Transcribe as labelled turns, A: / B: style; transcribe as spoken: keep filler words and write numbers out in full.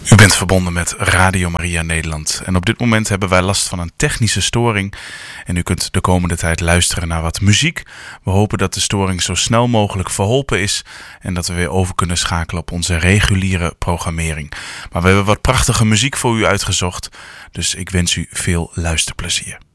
A: U bent verbonden met Radio Maria Nederland en op dit moment hebben wij last van een technische storing en u kunt de komende tijd luisteren naar wat muziek. We hopen dat de storing zo snel mogelijk verholpen is en dat we weer over kunnen schakelen op onze reguliere programmering. Maar we hebben wat prachtige muziek voor u uitgezocht, dus ik wens u veel luisterplezier.